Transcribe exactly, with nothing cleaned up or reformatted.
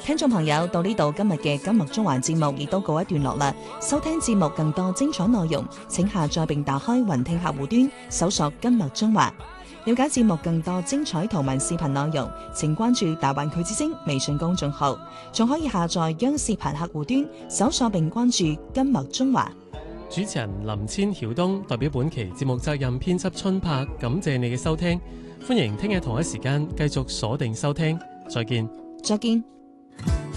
聽眾朋友，到呢度今日嘅今日中環節目亦都告一段落啦。收聽節目更多精彩內容，請下載並打開雲聽客戶端，搜索今日中環。了解節目更多精彩圖文視頻內容，請關注大灣區之聲微信公眾號，仲可以下載央視頻客戶端，搜索並關注今日中環。 主持人林千曉東代表本期節目責任編輯春柏，感謝你嘅收聽，歡迎聽日同一時間繼續鎖定收聽，再見。 再見。